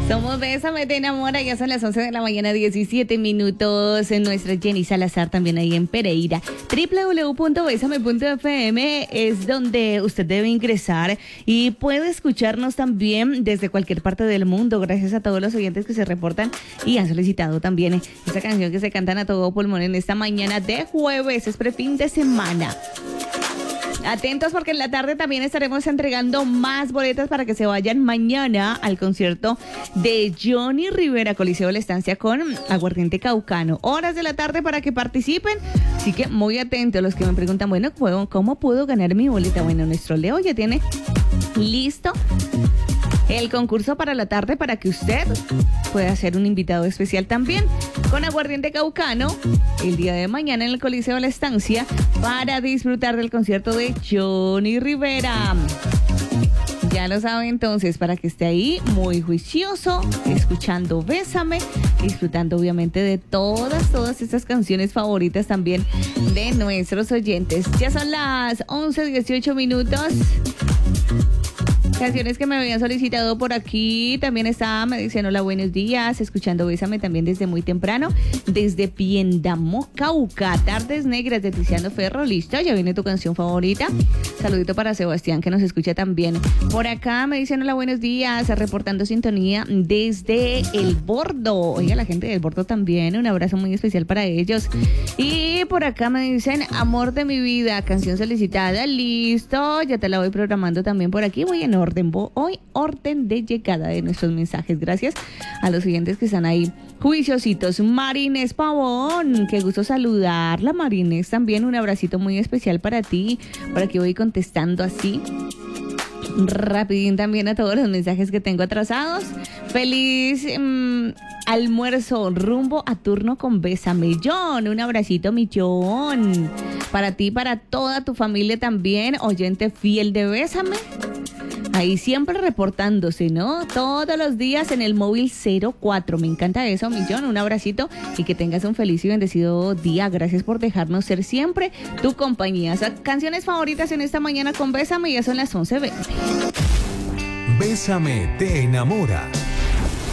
Somos Bésame, te enamora, ya son las 11 de la mañana, 17 minutos. En nuestra Jenny Salazar, también ahí en Pereira. www.besame.fm es donde usted debe ingresar y puede escucharnos también desde cualquier parte del mundo. Gracias a todos los oyentes que se reportan y han solicitado también esa canción que se cantan a todo pulmón en esta mañana de jueves, es prefin de semana. Atentos porque en la tarde también estaremos entregando más boletas para que se vayan mañana al concierto de Johnny Rivera, Coliseo de la Estancia con Aguardiente Caucano. Horas de la tarde para que participen, así que muy atentos los que me preguntan, bueno, ¿cómo puedo ganar mi boleta? Bueno, nuestro Leo ya tiene listo el concurso para la tarde para que usted pueda ser un invitado especial también con Aguardiente Caucano el día de mañana en el Coliseo de la Estancia para disfrutar del concierto de Johnny Rivera. Ya lo sabe entonces, para que esté ahí muy juicioso, escuchando Bésame, disfrutando obviamente de todas estas canciones favoritas también de nuestros oyentes. Ya son las 11:18 minutos. Canciones que me habían solicitado por aquí. También está, me dicen hola, buenos días, escuchando Bésame también desde muy temprano, desde Piendamó, Cauca. Tardes Negras de Tiziano Ferro. Listo, ya viene tu canción favorita. Saludito para Sebastián que nos escucha también. Por acá me dicen hola, buenos días, reportando sintonía desde El Bordo. Oiga, la gente del Bordo también, un abrazo muy especial para ellos. Y por acá me dicen amor de mi vida, canción solicitada. Listo, ya te la voy programando también por aquí. Voy en hoy orden de llegada de nuestros mensajes. Gracias a los siguientes que están ahí juiciositos. Marines Pavón, qué gusto saludarla, Marines. También un abracito muy especial para ti. Por aquí voy contestando así rapidín también a todos los mensajes que tengo atrasados. Feliz almuerzo rumbo a turno con Bésame. John, un abracito, mi John. Para ti, para toda tu familia también, oyente fiel de Bésame. Ahí siempre reportándose, ¿no? Todos los días en el móvil 04. Me encanta eso, Millón. Un abracito y que tengas un feliz y bendecido día. Gracias por dejarnos ser siempre tu compañía. Canciones favoritas en esta mañana con Bésame, ya son las 11:20. Bésame te enamora.